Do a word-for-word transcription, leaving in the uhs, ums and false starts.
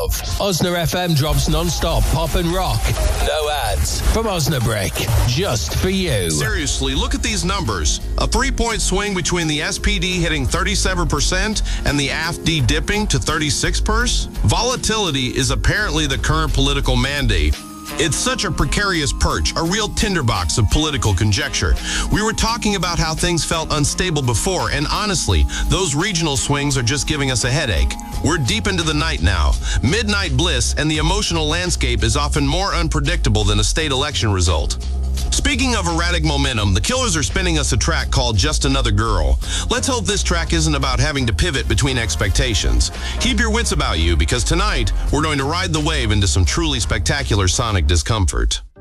love. Osna F M drops non-stop pop and rock. No ads. From Osnabrick. Just for you. Seriously, look at these numbers. A three-point swing between the S P D hitting thirty-seven percent and the A F D dipping to thirty-six percent? Volatility is apparently the current political mandate. It's such a precarious perch, a real tinderbox of political conjecture. We were talking about how things felt unstable before, and honestly, those regional swings are just giving us a headache. We're deep into the night now. Midnight bliss, and the emotional landscape is often more unpredictable than a state election result. Speaking of erratic momentum, the Killers are spinning us a track called Just Another Girl. Let's hope this track isn't about having to pivot between expectations. Keep your wits about you, because tonight, we're going to ride the wave into some truly spectacular sonic discomfort.